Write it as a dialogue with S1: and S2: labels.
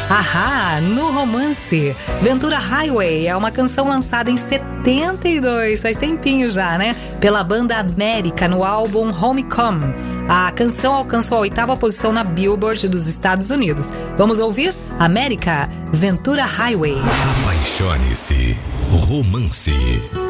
S1: Ahá, no Romance. Ventura Highway é uma canção lançada em 72, faz tempinho já, né? Pela banda América no álbum Homecoming. A canção alcançou a 8ª posição na Billboard dos Estados Unidos. Vamos ouvir América, Ventura Highway.
S2: Apaixone-se. Romance.